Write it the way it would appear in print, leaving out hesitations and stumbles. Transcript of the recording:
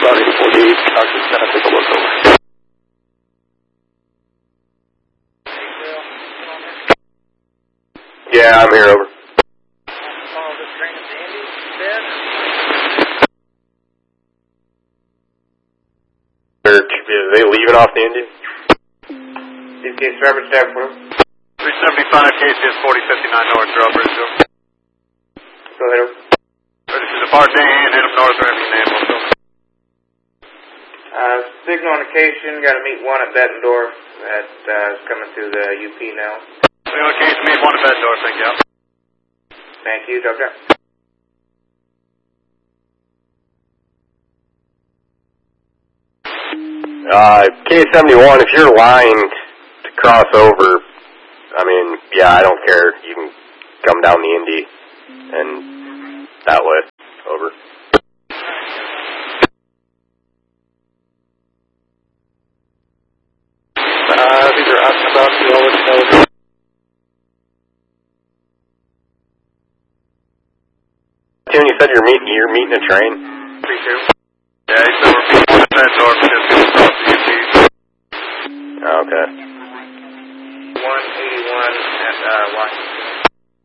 About 848, Dr. Scott, take a look over. Yeah, I'm here, over. Are they leaving off the Indy? DCS driver staff for him. 375 KCS 4059 North, Drawbridge. Go ahead, over. Ready to depart and hit him north, Remy, name also. Signal indication, got to meet one at Bettendorf. That is coming to the UP now. Signal indication, meet one at Bettendorf, thank you. Thank you, Doctor. K71, if you're lying to cross over, I mean, yeah, I don't care. You can come down the Indy and that way. Over. These are asking about the eligibility. Tune, you said you're meeting a train? 3-2. Yeah, he said we're meeting one at Bettendorf, just going to cross the UP. Okay. 181 at Washington.